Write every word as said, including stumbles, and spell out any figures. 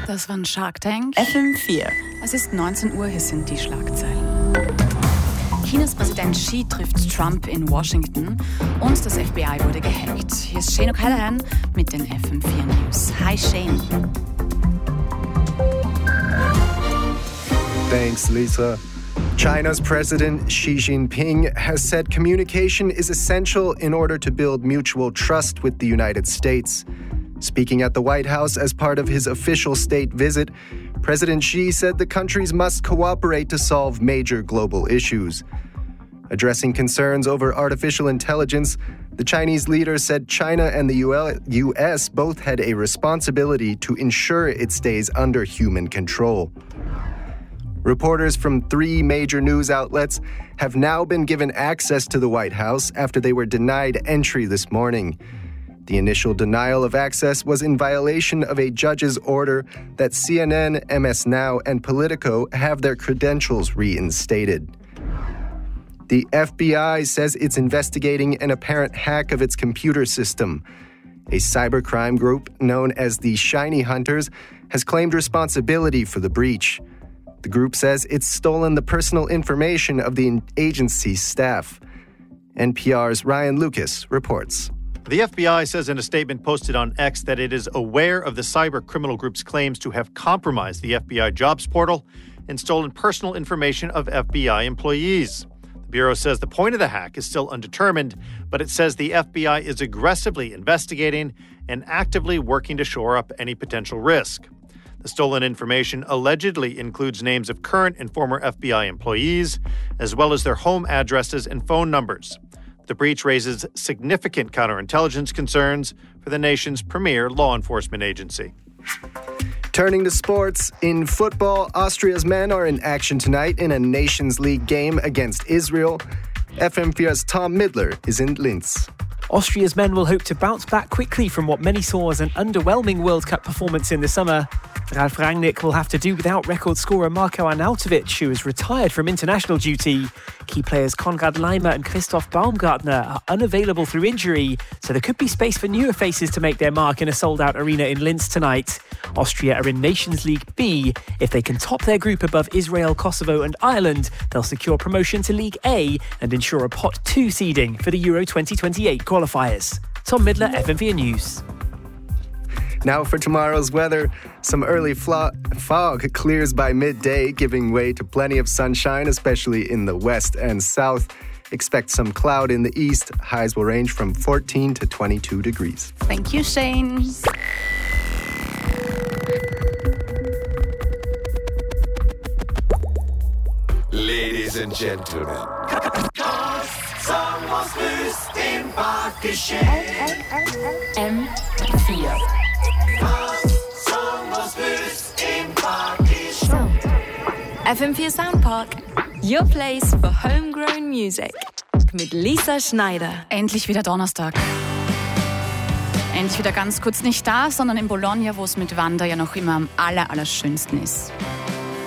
Das war ein Shark Tank. F M vier. Es ist neunzehn Uhr, hier sind die Schlagzeilen. Chinas Präsident Xi trifft Trump in Washington und das F B I wurde gehackt. Hier ist Shane O'Callaghan mit den F M vier News. Hi Shane. Thanks, Lisa. China's President Xi Jinping has said communication is essential in order to build mutual trust with the United States. Speaking at the White House as part of his official state visit, President Xi said the countries must cooperate to solve major global issues. Addressing concerns over artificial intelligence, the Chinese leader said China and the U S both had a responsibility to ensure it stays under human control. Reporters from three major news outlets have now been given access to the White House after they were denied entry this morning. The initial denial of access was in violation of a judge's order that C N N, M S Now, and Politico have their credentials reinstated. The F B I says it's investigating an apparent hack of its computer system. A cybercrime group known as the Shiny Hunters has claimed responsibility for the breach. The group says it's stolen the personal information of the agency's staff. N P R's Ryan Lucas reports. The F B I says in a statement posted on X that it is aware of the cyber criminal group's claims to have compromised the F B I jobs portal and stolen personal information of F B I employees. The Bureau says the point of the hack is still undetermined, but it says the F B I is aggressively investigating and actively working to shore up any potential risk. The stolen information allegedly includes names of current and former F B I employees, as well as their home addresses and phone numbers. The breach raises significant counterintelligence concerns for the nation's premier law enforcement agency. Turning to sports, in football, Austria's men are in action tonight in a Nations League game against Israel. F M vier's Tom Midler is in Linz. Austria's men will hope to bounce back quickly from what many saw as an underwhelming World Cup performance in the summer. Ralf Rangnick will have to do without record scorer Marko Arnautovic, who has retired from international duty. Key players Konrad Laimer and Christoph Baumgartner are unavailable through injury, so there could be space for newer faces to make their mark in a sold-out arena in Linz tonight. Austria are in Nations League B. If they can top their group above Israel, Kosovo and Ireland, they'll secure promotion to League A and ensure a pot two seeding for the Euro twenty twenty-eight qualifiers. Tom Midler, F M vier News. Now for tomorrow's weather. Some early flo- fog clears by midday, giving way to plenty of sunshine, especially in the west and south. Expect some cloud in the east. Highs will range from fourteen to twenty-two degrees. Thank you, Shane. Ladies and gentlemen. M vier. F M vier Soundpark. Your place for homegrown music. Mit Lisa Schneider. Endlich wieder Donnerstag. Endlich wieder ganz kurz nicht da, sondern in Bologna, wo es mit Wanda ja noch immer am aller, allerschönsten ist.